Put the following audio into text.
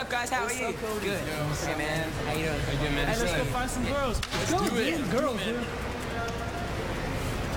up, guys? How are you? Good. Hey, man. How you doing? Hey, man. Hey, let's go find some girls. Let's do it. Girls, dude.